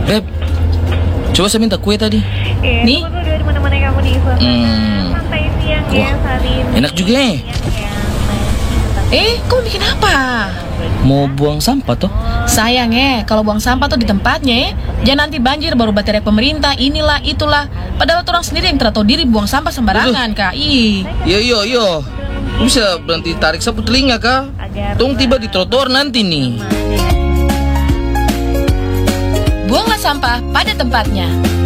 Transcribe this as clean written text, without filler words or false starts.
Beb, coba saya minta kue tadi. Nih. Aku tuh di mana-mana kamu di suasana santai siang ya saat ini. Enak juga ya. Kamu bikin apa? Mau buang sampah toh? Sayang kalau buang sampah tuh di tempatnya jangan nanti banjir baru baterai pemerintah, inilah, itulah. Padahal orang sendiri yang tidak tahu diri buang sampah sembarangan, Kak. Yo. Bisa berhenti tarik sapu telinga, Kak. Tong tiba di trotoar nanti nih. Buanglah sampah pada tempatnya.